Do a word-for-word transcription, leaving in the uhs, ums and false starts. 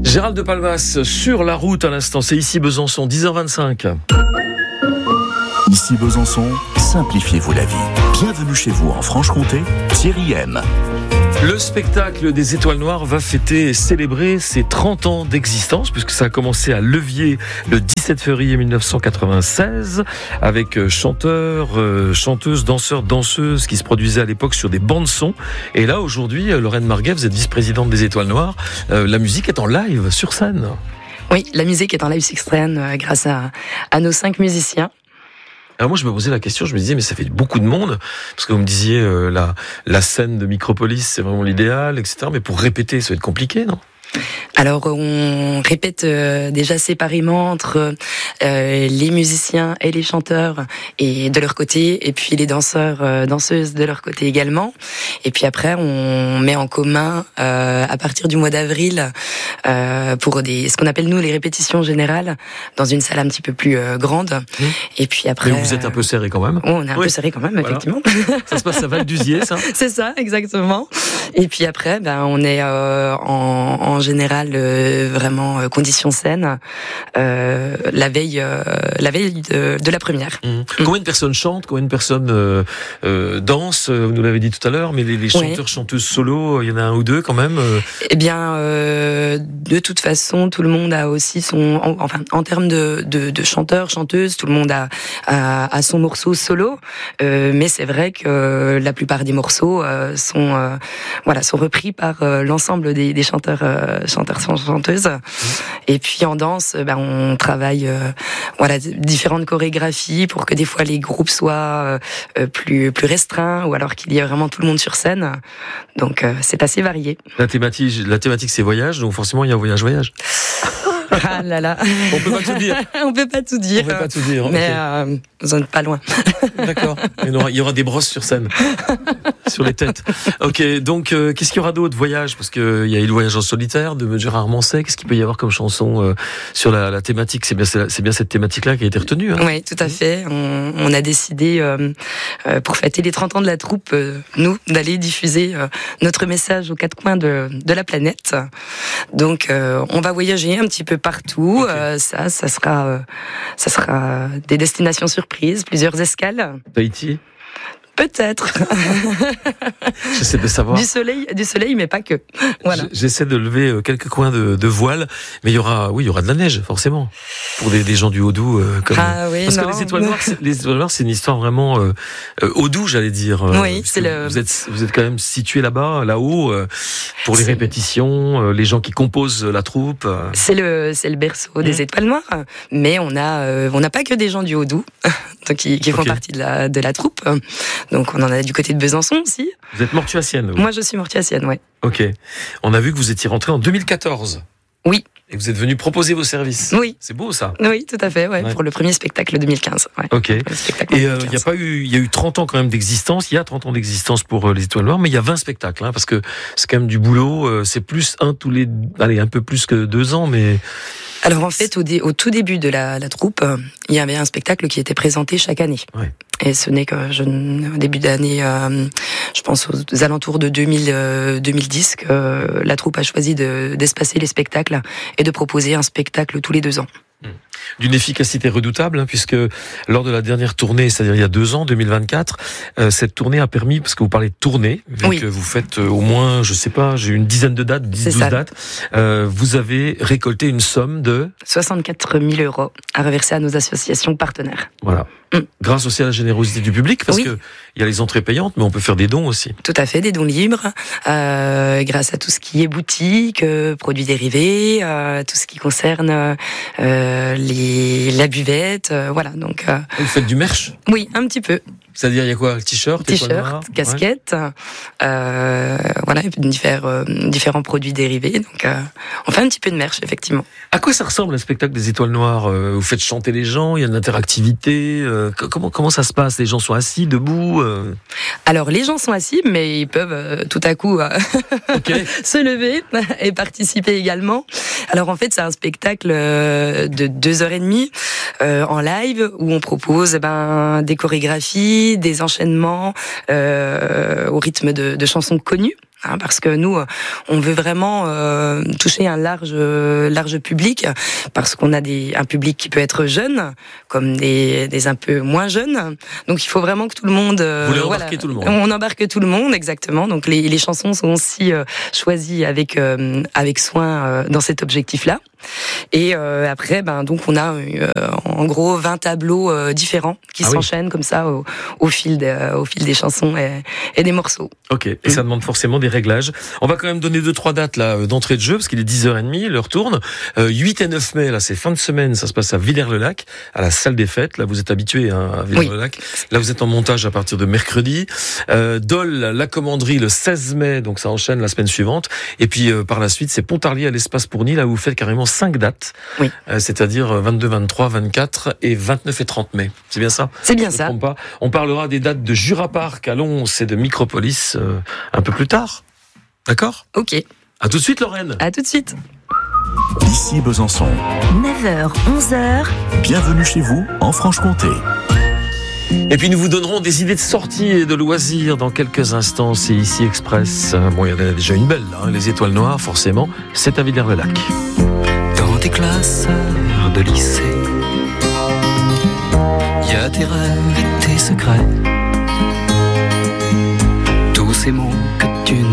Gérald de Palmas sur la route à l'instant, c'est ici Besançon, dix heures vingt-cinq. Ici Besançon, simplifiez-vous la vie. Bienvenue chez vous en Franche-Comté, Thierry M. Le spectacle des Étoiles Noires va fêter et célébrer ses trente ans d'existence, puisque ça a commencé à Levier le dix-sept février mille neuf cent quatre-vingt-seize, avec chanteurs, chanteuses, danseurs, danseuses qui se produisaient à l'époque sur des bandes-sons. Et là, aujourd'hui, Lorraine Marguet, vous êtes vice-présidente des Étoiles Noires. La musique est en live, sur scène. Oui, la musique est en live sur scène grâce à, à nos cinq musiciens. Alors moi, je me posais la question, je me disais, mais ça fait beaucoup de monde, parce que vous me disiez, euh, la, la scène de Micropolis, c'est vraiment l'idéal, et cetera. Mais pour répéter, ça va être compliqué, non ? Alors on répète euh, déjà séparément entre euh, les musiciens et les chanteurs et de leur côté, et puis les danseurs, euh, danseuses de leur côté également. Et puis après on met en commun euh, à partir du mois d'avril euh, pour des ce qu'on appelle nous les répétitions générales dans une salle un petit peu plus euh, grande. Mmh. Et puis après. Mais vous êtes un peu serré quand même. Oh, on est un oui. peu serré quand même, voilà. Effectivement. Ça se passe à Val-d'Uzier, ça. C'est ça, exactement. Et puis après, ben on est euh, en, en général euh, vraiment euh, conditions saines euh, la veille, euh, la veille de, de la première. Mmh. Mmh. Combien de personnes chantent, combien de personnes euh, euh, dansent ? Vous nous l'avez dit tout à l'heure, mais les, les chanteurs, oui. chanteuses solo, il y en a un ou deux quand même. Euh... Eh bien, euh, de toute façon, tout le monde a aussi son, en, enfin, en termes de, de, de chanteurs, chanteuses, tout le monde a, a, a son morceau solo. Euh, mais c'est vrai que la plupart des morceaux euh, sont, euh, voilà, sont repris par euh, l'ensemble des, des chanteurs, euh, chanteurs, chanteuses. Mmh. Et puis en danse, ben on travaille, euh, voilà, différentes chorégraphies pour que des fois les groupes soient euh, plus plus restreints ou alors qu'il y ait vraiment tout le monde sur scène. Donc euh, c'est assez varié. La thématique, la thématique c'est voyage, donc forcément il y a un voyage-voyage. Ah là là. On peut pas tout dire. On peut pas tout dire. On peut pas tout dire. Mais okay. euh, vous en êtes pas loin. D'accord. Il y aura, il y aura des brosses sur scène, sur les têtes. Ok. Donc euh, qu'est-ce qu'il y aura d'autre ? Voyage, parce que il y a eu le voyage en solitaire de Gérard Manset. Qu'est-ce qu'il peut y avoir comme chanson euh, sur la, la thématique ? C'est bien, c'est bien cette thématique-là qui a été retenue. Hein. Oui, tout à fait. On, on a décidé euh, euh, pour fêter les trente ans de la troupe, euh, nous, d'aller diffuser euh, notre message aux quatre coins de, de la planète. Donc euh, on va voyager un petit peu partout, okay. euh, ça, ça sera, euh, ça sera des destinations surprises, plusieurs escales. Tahiti ? Peut-être. J'essaie de savoir. Du soleil, du soleil, mais pas que. Voilà. J'essaie de lever quelques coins de, de voile, mais il y aura, oui, il y aura de la neige, forcément, pour des, des gens du Haut-Doubs. Euh, comme... Ah oui, Parce non. que les Étoiles Noires, c'est, les Étoiles Noires, c'est une histoire vraiment euh, euh, Haut-Doubs, j'allais dire. Euh, oui, c'est le. Vous êtes, vous êtes quand même situé là-bas, là-haut, euh, pour les c'est... répétitions, euh, les gens qui composent la troupe. Euh... C'est le, c'est le berceau mmh. des Étoiles Noires, mais on a, euh, on n'a pas que des gens du Haut-Doubs, qui, qui font okay. partie de la, de la troupe. Donc on en a du côté de Besançon aussi. Vous êtes mortuacienne, vous ? Moi je suis mortuacienne, oui. Ok. On a vu que vous étiez rentrée en deux mille quatorze. Oui. Et vous êtes venu proposer vos services. Oui. C'est beau ça. Oui, tout à fait, ouais, ouais. Pour le premier spectacle deux mille quinze. Ouais. Ok. Et il euh, y a pas eu, il y a eu trente ans quand même d'existence. Il y a trente ans d'existence pour euh, les Étoiles Noires, mais il y a vingt spectacles, hein, parce que c'est quand même du boulot. Euh, c'est plus un tous les, allez, un peu plus que deux ans, mais. Alors en fait, au, dé, au tout début de la, la troupe, euh, il y avait un spectacle qui était présenté chaque année. Ouais. Et ce n'est que je, au début d'année, euh, je pense aux alentours de deux mille, euh, deux mille dix, que euh, la troupe a choisi de, d'espacer les spectacles et de proposer un spectacle tous les deux ans. D'une efficacité redoutable, hein, puisque lors de la dernière tournée, c'est-à-dire il y a deux ans, deux mille vingt-quatre, euh, cette tournée a permis, parce que vous parlez de tournée, vu oui. que vous faites euh, au moins, je sais pas, j'ai une dizaine de dates, dix, douze dates, euh, vous avez récolté une somme de soixante-quatre mille euros à reverser à nos associations partenaires. Voilà. Mmh. Grâce aussi à la générosité du public, parce oui. que il y a les entrées payantes, mais on peut faire des dons aussi. Tout à fait, des dons libres, euh, grâce à tout ce qui est boutique, euh, produits dérivés, euh, tout ce qui concerne euh, les, la buvette, euh, voilà. Donc. Euh, vous faites du merch ? Oui, un petit peu. C'est-à-dire, il y a quoi ? T-shirt, T-shirt, casquette, ouais. euh, voilà, différents, euh, différents produits dérivés. Donc, euh, on fait un petit peu de merch, effectivement. À quoi ça ressemble un spectacle des Étoiles Noires ? Vous faites chanter les gens, il y a de l'interactivité. Euh, comment comment ça se passe ? Les gens sont assis, debout euh... Alors, les gens sont assis, mais ils peuvent euh, tout à coup euh, okay. se lever et participer également. Alors, en fait, c'est un spectacle euh, de deux heures et demie euh, en live où on propose eh ben des chorégraphies, des enchaînements euh, au rythme de, de chansons connues. hein, parce que nous, on veut vraiment euh, toucher un large, large public, parce qu'on a des, un public qui peut être jeune, comme des, des un peu moins jeunes. Donc, il faut vraiment que tout le monde... Euh, Vous voulez embarquer voilà, tout le monde. On embarque tout le monde, exactement. Donc, les, les chansons sont aussi euh, choisies avec, euh, avec soin euh, dans cet objectif-là. Et euh, après, ben donc on a euh, en gros vingt tableaux euh, différents qui ah s'enchaînent oui. comme ça au, au fil des, au fil des chansons et, et des morceaux. Ok, et mmh. ça demande forcément des réglages. On va quand même donner deux trois dates là d'entrée de jeu parce qu'il est dix heures trente, l'heure tourne. Euh, huit et neuf mai, là c'est fin de semaine, ça se passe à Villers-le-Lac, à la salle des fêtes. Là vous êtes habitués hein, à Villers-le-Lac. Oui. Là vous êtes en montage à partir de mercredi. Euh, Dole, la commanderie le seize mai, donc ça enchaîne la semaine suivante. Et puis euh, par la suite c'est Pontarlier à l'espace Pourny, là où vous faites carrément cinq dates. Oui. Euh, c'est-à-dire vingt-deux, vingt-trois, vingt-quatre et vingt-neuf et trente mai. C'est bien ça ? C'est bien Je ça. Me trompe pas. On parlera des dates de Jura Park à Lons et de Micropolis euh, un peu plus tard. D'accord ? Ok. À tout de suite, Lorraine. À tout de suite. Ici Besançon. neuf heures, onze heures. Bienvenue chez vous en Franche-Comté. Et puis nous vous donnerons des idées de sortie et de loisirs dans quelques instants. C'est ici Express. Bon, il y en a déjà une belle, hein, les étoiles noires, forcément. C'est à Villers-le-Lac. Dans tes classes de lycée, il y a tes rêves et tes secrets. Tous ces mots